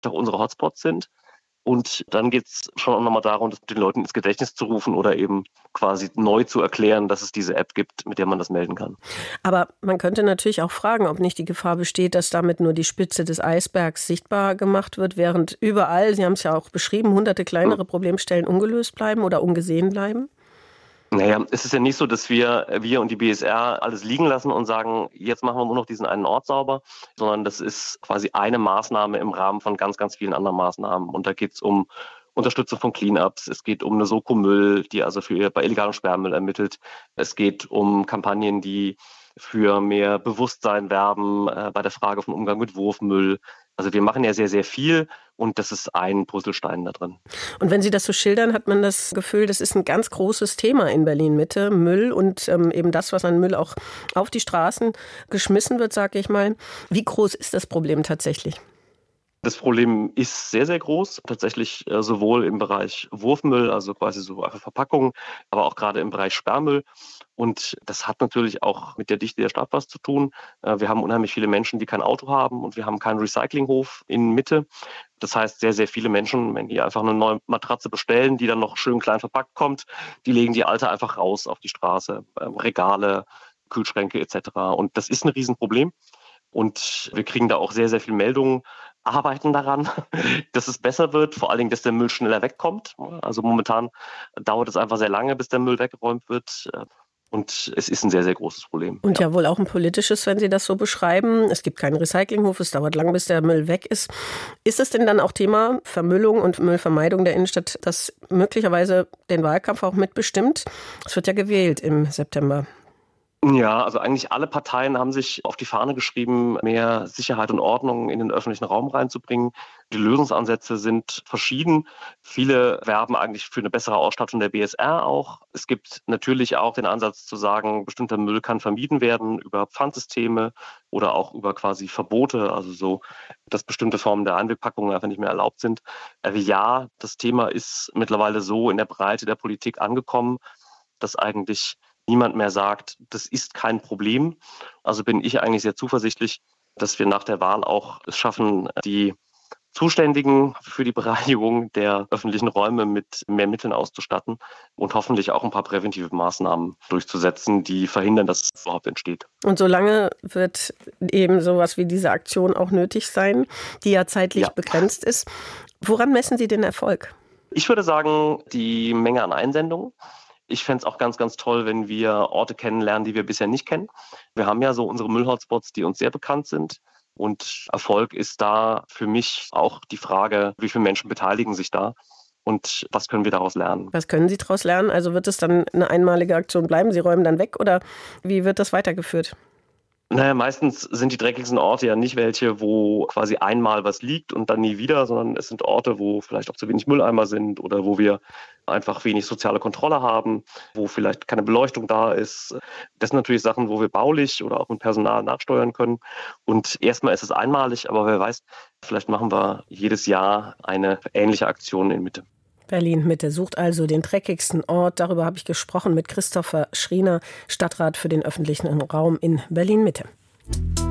doch unsere Hotspots sind. Und dann geht es schon auch nochmal darum, das den Leuten ins Gedächtnis zu rufen oder eben quasi neu zu erklären, dass es diese App gibt, mit der man das melden kann. Aber man könnte natürlich auch fragen, ob nicht die Gefahr besteht, dass damit nur die Spitze des Eisbergs sichtbar gemacht wird, während überall, Sie haben es ja auch beschrieben, hunderte kleinere Problemstellen ungelöst bleiben oder ungesehen bleiben. Naja, es ist ja nicht so, dass wir und die BSR alles liegen lassen und sagen, jetzt machen wir nur noch diesen einen Ort sauber, sondern das ist quasi eine Maßnahme im Rahmen von ganz, ganz vielen anderen Maßnahmen. Und da geht es um Unterstützung von Cleanups, es geht um eine Soko Müll, die also bei illegalem Sperrmüll ermittelt. Es geht um Kampagnen, die für mehr Bewusstsein werben bei der Frage von Umgang mit Wurfmüll. Also wir machen ja sehr, sehr viel und das ist ein Puzzlestein da drin. Und wenn Sie das so schildern, hat man das Gefühl, das ist ein ganz großes Thema in Berlin-Mitte, Müll und eben das, was an Müll auch auf die Straßen geschmissen wird, sage ich mal. Wie groß ist das Problem tatsächlich? Das Problem ist sehr, sehr groß, tatsächlich sowohl im Bereich Wurfmüll, also quasi so einfach Verpackungen, aber auch gerade im Bereich Sperrmüll. Und das hat natürlich auch mit der Dichte der Stadt was zu tun. Wir haben unheimlich viele Menschen, die kein Auto haben und wir haben keinen Recyclinghof in Mitte. Das heißt, sehr, sehr viele Menschen, wenn die einfach eine neue Matratze bestellen, die dann noch schön klein verpackt kommt, die legen die alte einfach raus auf die Straße, Regale, Kühlschränke etc. Und das ist ein Riesenproblem. Und wir kriegen da auch sehr, sehr viele Meldungen, arbeiten daran, dass es besser wird, vor allen Dingen, dass der Müll schneller wegkommt. Also momentan dauert es einfach sehr lange, bis der Müll weggeräumt wird. Und es ist ein sehr, sehr großes Problem. Und ja wohl auch ein politisches, wenn Sie das so beschreiben. Es gibt keinen Recyclinghof, es dauert lang, bis der Müll weg ist. Ist es denn dann auch Thema Vermüllung und Müllvermeidung der Innenstadt, das möglicherweise den Wahlkampf auch mitbestimmt? Es wird ja gewählt im September. Ja, also eigentlich alle Parteien haben sich auf die Fahne geschrieben, mehr Sicherheit und Ordnung in den öffentlichen Raum reinzubringen. Die Lösungsansätze sind verschieden. Viele werben eigentlich für eine bessere Ausstattung der BSR auch. Es gibt natürlich auch den Ansatz zu sagen, bestimmter Müll kann vermieden werden über Pfandsysteme oder auch über quasi Verbote, also so, dass bestimmte Formen der Einwegpackungen einfach nicht mehr erlaubt sind. Ja, das Thema ist mittlerweile so in der Breite der Politik angekommen, dass eigentlich niemand mehr sagt, das ist kein Problem. Also bin ich eigentlich sehr zuversichtlich, dass wir nach der Wahl auch es schaffen, die Zuständigen für die Bereinigung der öffentlichen Räume mit mehr Mitteln auszustatten und hoffentlich auch ein paar präventive Maßnahmen durchzusetzen, die verhindern, dass es überhaupt entsteht. Und solange wird eben sowas wie diese Aktion auch nötig sein, die ja zeitlich begrenzt ist. Woran messen Sie den Erfolg? Ich würde sagen, die Menge an Einsendungen. Ich fände es auch ganz, ganz toll, wenn wir Orte kennenlernen, die wir bisher nicht kennen. Wir haben ja so unsere Müllhotspots, die uns sehr bekannt sind. Und Erfolg ist da für mich auch die Frage, wie viele Menschen beteiligen sich da und was können wir daraus lernen? Was können Sie daraus lernen? Also wird es dann eine einmalige Aktion bleiben? Sie räumen dann weg oder wie wird das weitergeführt? Naja, meistens sind die dreckigsten Orte ja nicht welche, wo quasi einmal was liegt und dann nie wieder, sondern es sind Orte, wo vielleicht auch zu wenig Mülleimer sind oder wo wir einfach wenig soziale Kontrolle haben, wo vielleicht keine Beleuchtung da ist. Das sind natürlich Sachen, wo wir baulich oder auch mit Personal nachsteuern können. Und erstmal ist es einmalig, aber wer weiß, vielleicht machen wir jedes Jahr eine ähnliche Aktion in Mitte. Berlin-Mitte sucht also den dreckigsten Ort. Darüber habe ich gesprochen mit Christopher Schriener, Stadtrat für den öffentlichen Raum in Berlin-Mitte.